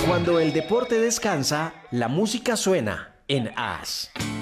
Cuando el deporte descansa, la música suena en AS.